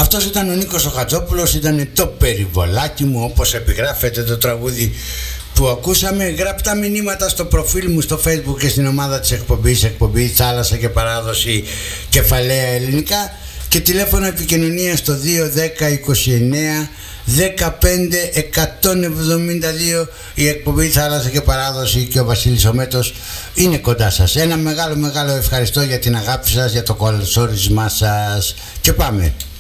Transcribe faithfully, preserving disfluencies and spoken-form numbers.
Αυτός ήταν ο Νίκος ο Χατζόπουλος, ήταν το περιβολάκι μου, όπως επιγράφεται το τραγούδι που ακούσαμε. Γραπτά μηνύματα στο προφίλ μου στο Facebook και στην ομάδα της εκπομπής, εκπομπή Θάλασσα και Παράδοση Κεφαλαία Ελληνικά, και τηλέφωνο επικοινωνία στο δύο δέκα είκοσι εννέα δεκαπέντε εκατόν εβδομήντα δύο. Η εκπομπή Θάλασσα και Παράδοση και ο Βασίλης ο Μέτος είναι κοντά σας. Ένα μεγάλο μεγάλο ευχαριστώ για την αγάπη σας, για το καλωσόρισμά σας, και πάμε.